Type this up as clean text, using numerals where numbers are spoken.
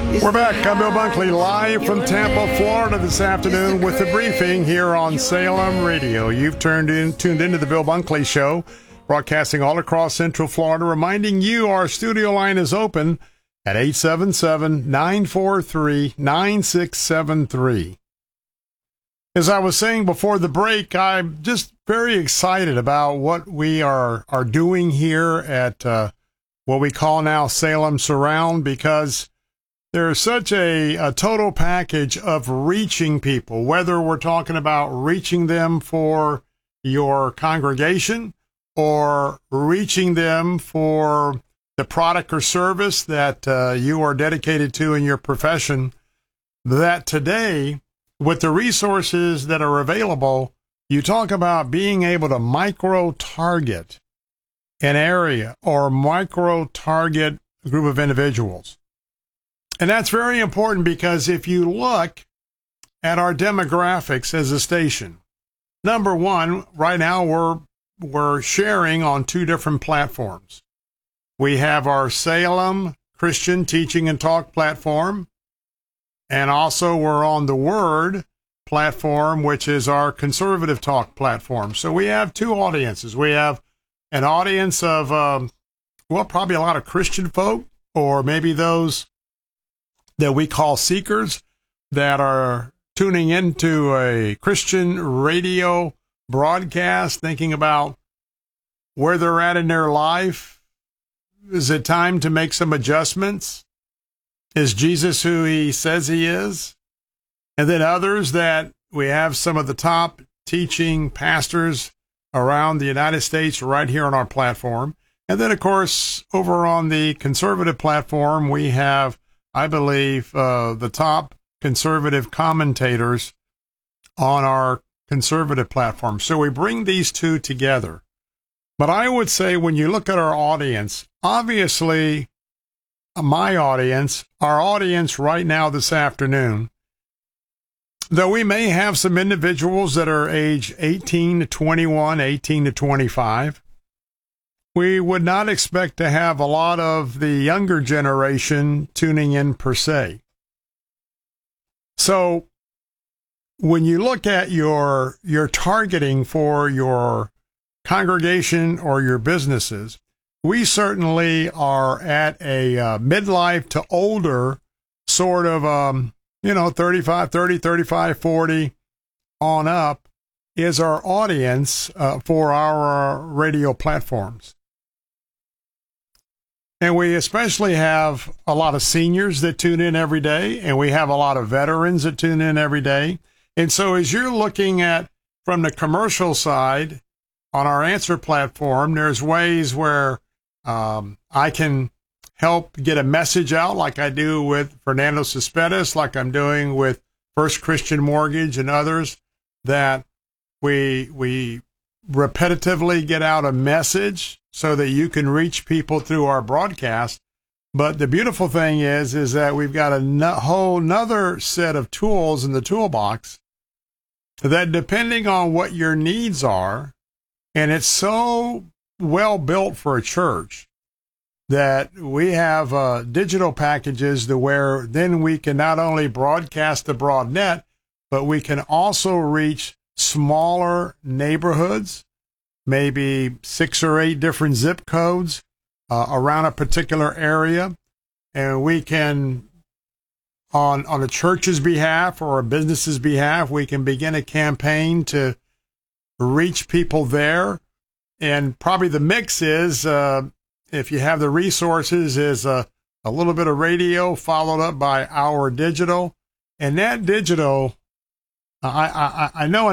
We're back. I'm Bill Bunkley, live from Tampa, Florida this afternoon with the briefing here on Salem Radio. You've tuned into the Bill Bunkley Show, broadcasting all across Central Florida, reminding you our studio line is open at 877-943-9673. As I was saying before the break, I'm just very excited about what we are doing here at what we call now Salem Surround, because there's such a total package of reaching people, whether we're talking about reaching them for your congregation or reaching them for the product or service that you are dedicated to in your profession, that today, with the resources that are available, you talk about being able to micro-target an area or micro-target a group of individuals. And that's very important, because if you look at our demographics as a station, number one, right now we're sharing on two different platforms. We have our Salem Christian Teaching and Talk platform, and also we're on the Word platform, which is our Conservative Talk platform. So we have two audiences. We have an audience of, probably a lot of Christian folk, or maybe those that we call seekers, that are tuning into a Christian radio broadcast, thinking about where they're at in their life. Is it time to make some adjustments? Is Jesus who he says he is? And then others that we have some of the top teaching pastors around the United States right here on our platform. And then, of course, over on the conservative platform, we have, I believe, the top conservative commentators on our conservative platform. So we bring these two together. But I would say, when you look at our audience, obviously my audience, our audience right now this afternoon, though we may have some individuals that are age 18 to 21, 18 to 25, we would not expect to have a lot of the younger generation tuning in per se. So when you look at your targeting for your congregation or your businesses, we certainly are at a midlife to older sort of, 35, 40 on up is our audience for our radio platforms. And we especially have a lot of seniors that tune in every day, and we have a lot of veterans that tune in every day. And so as you're looking at from the commercial side on our Answer platform, there's ways where I can help get a message out, like I do with Fernando Cespedes, like I'm doing with First Christian Mortgage and others, that we repetitively get out a message so that you can reach people through our broadcast. But the beautiful thing is that we've got a whole nother set of tools in the toolbox that, depending on what your needs are, and it's so well built for a church, that we have digital packages to where then we can not only broadcast the broad net, but we can also reach smaller neighborhoods, maybe 6 or 8 different zip codes around a particular area. And we can, on a church's behalf or a business's behalf, we can begin a campaign to reach people there. And probably the mix is, if you have the resources, is a little bit of radio followed up by our digital. And that digital, I know